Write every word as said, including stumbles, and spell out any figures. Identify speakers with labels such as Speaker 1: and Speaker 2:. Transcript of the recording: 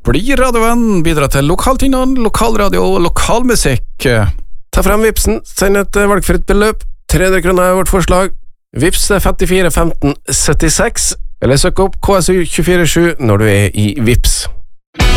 Speaker 1: Bli radiovenn, bidra til lokaltingene, lokalradio og lokalmusikk.
Speaker 2: Ta frem Vipsen, send et valgfritt beløp, tre hundre kroner er vårt forslag. Vips er femtifire femten syttiseks, eller søk opp K S U to fire sju når du er i Vips.